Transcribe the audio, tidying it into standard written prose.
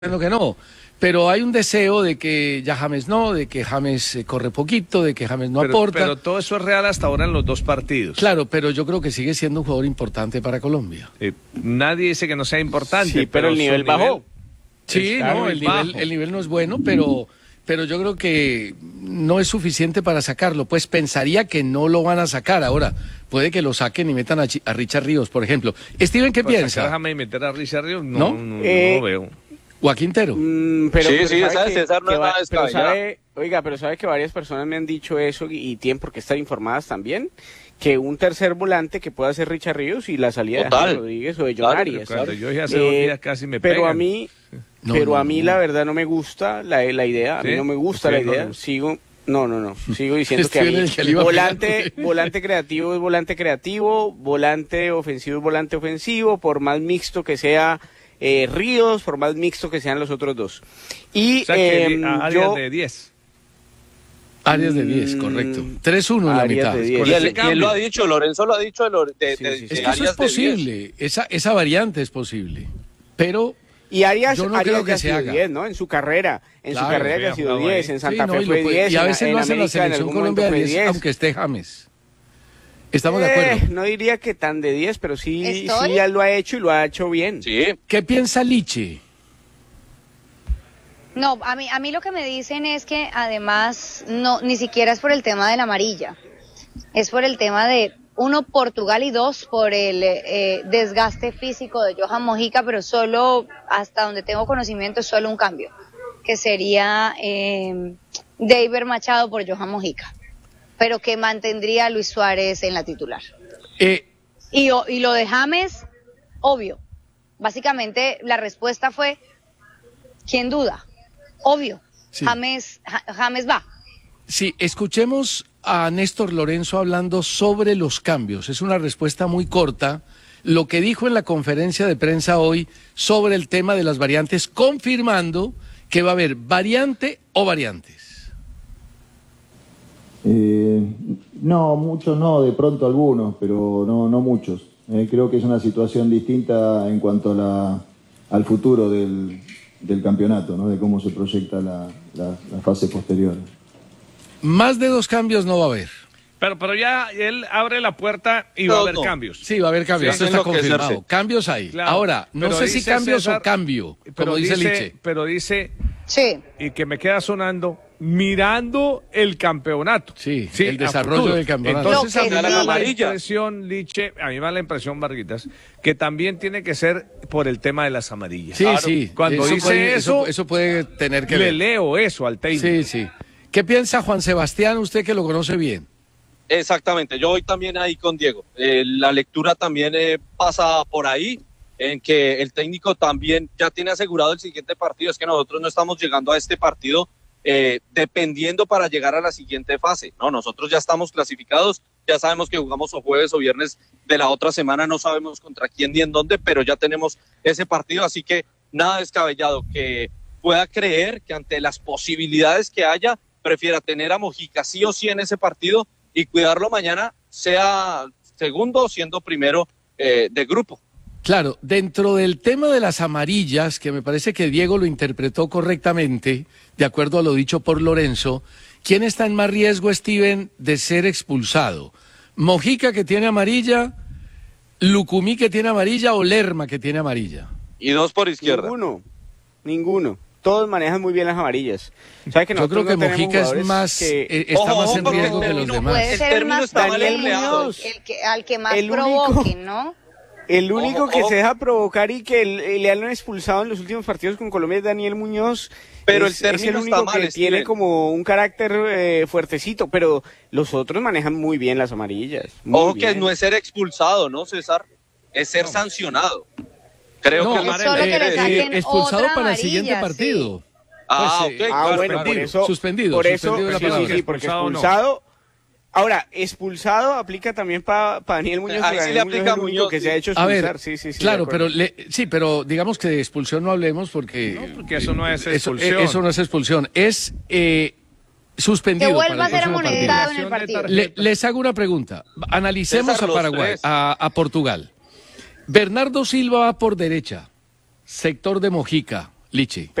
diciendo que no, pero hay un deseo de que ya James no, de que James corre poquito, de que James no aporta. Pero todo eso es real hasta ahora en los dos partidos. Claro, pero yo creo que sigue siendo un jugador importante para Colombia. Nadie dice que no sea importante. Sí, pero el nivel bajó. Sí, no, el nivel no es bueno, pero yo creo que no es suficiente para sacarlo. Pues pensaría que no lo van a sacar ahora. Puede que lo saquen y metan a Richard Ríos, por ejemplo. Steven, ¿qué piensa? Déjame meter a Richard Ríos, no veo. ¿O a Quintero? Pero César no es nada pero sabe que varias personas me han dicho eso y tienen por qué estar informadas también, que un tercer volante que pueda ser Richard Ríos y la salida de James Rodríguez o de John Arias. Yo ya hace 2 días casi me pero pegan. a mí la verdad no me gusta la idea, a mí no me gusta la idea, sigo diciendo que a mí volante creativo es volante creativo, volante ofensivo es volante ofensivo, por más mixto que sea Ríos, por más mixto que sean los otros dos. Y o sea, que áreas de 10. Áreas de 10, correcto. 3-1 en la mitad. Y él lo ha dicho, Lorenzo lo ha dicho. Es que eso es posible, esa variante es posible, pero... Y Arias, yo no creo que ha se sido haga 10, ¿no? En su carrera que ha sido 10, en Santa Fe fue puede, 10, y a veces en lo hace la América en selección algún momento Colombia fue 10, 10. aunque esté James. Estamos de acuerdo. No diría que tan de 10, pero sí ya lo ha hecho y lo ha hecho bien. Sí. ¿Qué piensa Liche? No, a mí lo que me dicen es que además ni siquiera es por el tema de la amarilla, es por el tema de, 1, Portugal, y 2, por el desgaste físico de Johan Mojica, pero solo, hasta donde tengo conocimiento, solo un cambio, que sería Deiber Machado por Johan Mojica, pero que mantendría a Luis Suárez en la titular. Y lo de James, obvio, básicamente la respuesta fue, ¿quién duda? Obvio, sí. James va. Sí, escuchemos a Néstor Lorenzo hablando sobre los cambios. Es una respuesta muy corta. Lo que dijo en la conferencia de prensa hoy sobre el tema de las variantes, confirmando que va a haber variante o variantes. No, muchos no, de pronto algunos, pero no muchos. Creo que es una situación distinta en cuanto al futuro del campeonato, ¿no? De cómo se proyecta la fase posterior. Más de 2 cambios no va a haber. Pero ya él abre la puerta y va a haber cambios. Sí, va a haber cambios, sí, esto está confirmado. Cambios hay. Claro, ahora, no sé si cambios César, o cambio, como dice Liche. Pero dice, sí, y que me queda sonando, mirando el campeonato. Sí, el desarrollo del campeonato. Entonces, a mí me da la impresión, Liche, a mí me da la impresión, Varguitas, que también tiene que ser por el tema de las amarillas. Sí, claro, sí. Cuando dice eso puede tener que ver. Le leo eso al técnico. Sí, sí. ¿Qué piensa Juan Sebastián, usted que lo conoce bien? Exactamente, yo voy también ahí con Diego. La lectura también pasa por ahí, en que el técnico también ya tiene asegurado el siguiente partido. Es que nosotros no estamos llegando a este partido dependiendo para llegar a la siguiente fase. No, nosotros ya estamos clasificados, ya sabemos que jugamos o jueves o viernes de la otra semana, no sabemos contra quién ni en dónde, pero ya tenemos ese partido, así que nada descabellado que pueda creer que ante las posibilidades que haya, prefiera tener a Mojica sí o sí en ese partido y cuidarlo mañana, sea segundo o siendo primero de grupo. Claro, dentro del tema de las amarillas, que me parece que Diego lo interpretó correctamente, de acuerdo a lo dicho por Lorenzo, ¿quién está en más riesgo, Steven, de ser expulsado? ¿Mojica, que tiene amarilla, Lucumí, que tiene amarilla, o Lerma, que tiene amarilla? Y 2 por izquierda. Ninguno. Todos manejan muy bien las amarillas. ¿Sabe que yo creo que Mojica es más, está más en riesgo que los demás. Puede ser el más Daniel Muñoz, al que más provoquen, ¿no? El único que se deja provocar y que le han expulsado en los últimos partidos con Colombia es Daniel Muñoz. Pero es el único está mal, que tiene como un carácter fuertecito, pero los otros manejan muy bien las amarillas. Ojo que no es ser expulsado, ¿no, César? Es ser sancionado. Creo que expulsado para el siguiente partido. Sí. Bueno, suspendido. Por eso, sí, porque expulsado. Ahora, expulsado aplica también para Daniel Muñoz. Ahí sí le aplica a Muñoz, que se ha hecho expulsar. A ver, sí, claro, pero digamos que de expulsión no hablemos porque... No, porque eso no es expulsión. Eso no es expulsión, es suspendido. Que vuelva a ser amonestado en el partido. Les hago una pregunta. Analicemos César, a Paraguay, a Portugal. Bernardo Silva va por derecha, sector de Mojica. Liche.